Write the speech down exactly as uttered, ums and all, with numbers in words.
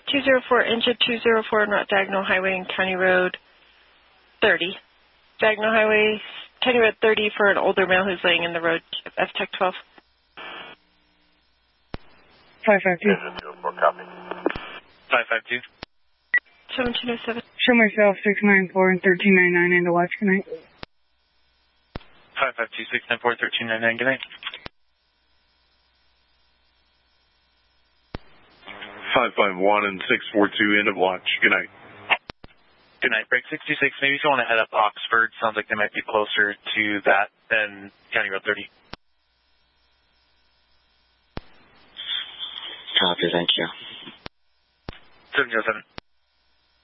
two zero four, engine two zero four, not Diagonal Highway and County Road thirty. Diagonal Highway, County Road thirty for an older male who's laying in the road, F TEC twelve. five five two. Copy. five five two. seventeen oh seven. Show myself six nine four and thirteen ninety-nine into watch, good night. five five two, six nine four, thirteen ninety-nine, good night. five five one and six four two, end of watch, good night. Good night, break sixty-six. Maybe if you want to head up Oxford, sounds like they might be closer to that than County Road thirty. Copy, thank you. seventeen oh seven.